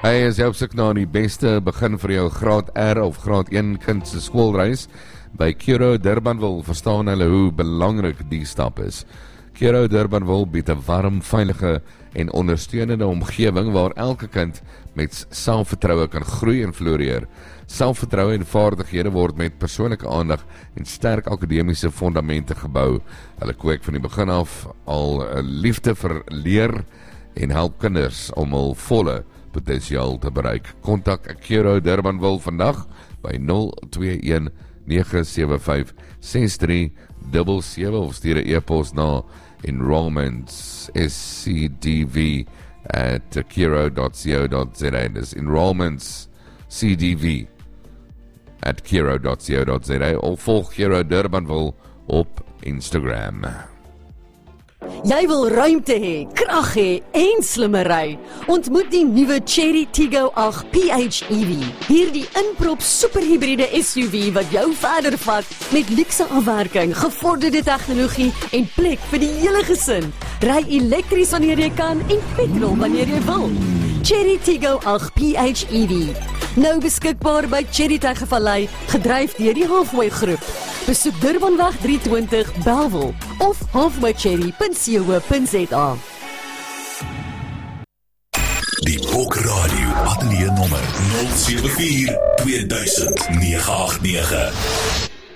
Hy is op soek na die beste begin vir jou graad R of graad 1 kind se skoolreis. By Curro Durbanville verstaan hulle hoe belangrik die stap is. Curro Durbanville bied 'n warm, veilige en ondersteunende omgewing waar elke kind met selfvertroue kan groei en floreer. Selfvertroue en vaardighede word met persoonlike aandag en sterk akademiese fondamente gebou. Hulle kweek van die begin af al 'n liefde vir leer en help kinders om hul volle potensiaal te bereik. Kontak Curro Durbanville vandag by 021 975 6377 of stuur 'n e-pos na enrollments scdv@curro.co.za. Dis enrollments cdv@curro.co.za of volg Curro Durbanville op Instagram. Jy wil ruimte hê, krag hê en slimmery. Ontmoet die nuwe Chery Tiggo 8 PHEV. Hierdie inprop superhybride SUV wat jou verder vat met luukse afwerking, gevorderde tegnologie en plek vir die hele gesin. Ry elektries wanneer jy kan en petrol wanneer jy wil. Chery Tiggo 8 PHEV. Nou beskikbaar by Chery Tegevallei, gedryf deur die Halfway Groep. Besoek Durbanweg 320 Bellville of halfwaycherry.co.za. Die Bok Radio Ateljee nommer 074 2000 989.